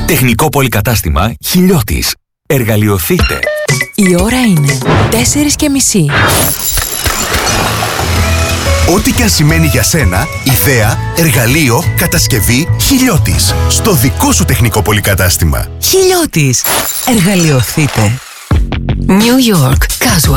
Τεχνικό πολυκατάστημα Χιλιώτης. Εργαλειοθείτε. Η ώρα είναι 4:30. Ό,τι και αν σημαίνει για σένα, ιδέα, εργαλείο, κατασκευή, Χιλιώτης. Στο δικό σου τεχνικό πολυκατάστημα. Χιλιώτης. Εργαλειοθείτε. New York Casual.